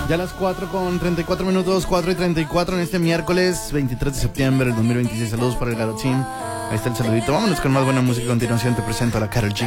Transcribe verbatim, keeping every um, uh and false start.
Ya a las cuatro con treinta y cuatro minutos, cuatro y treinta y cuatro en este miércoles veintitrés de septiembre del dos mil veintiséis. Saludos para el Garotín. Ahí está el saludito. Vámonos con más buena música. A continuación te presento a la Karol G.